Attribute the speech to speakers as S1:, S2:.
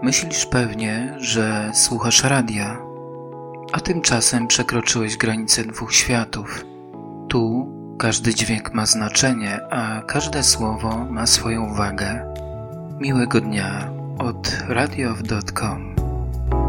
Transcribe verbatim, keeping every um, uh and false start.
S1: Myślisz pewnie, że słuchasz radia, a tymczasem przekroczyłeś granicę dwóch światów. Tu każdy dźwięk ma znaczenie, a każde słowo ma swoją wagę. Miłego dnia od radiow kropka com.